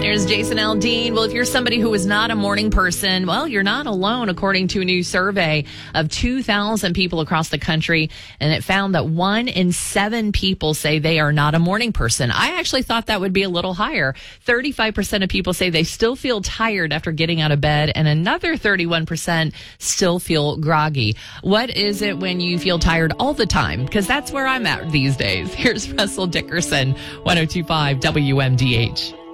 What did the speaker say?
There's Jason Aldean. Well, if you're somebody who is not a morning person, well, you're not alone, according to a new survey of 2,000 people across the country. And it found that 1 in 7 people say they are not a morning person. I actually thought that would be a little higher. 35% of people say they still feel tired after getting out of bed, and another 31% still feel groggy. What is it when you feel tired all the time? Because that's where I'm at these days. Here's Russell Dickerson, 102.5 WMDH.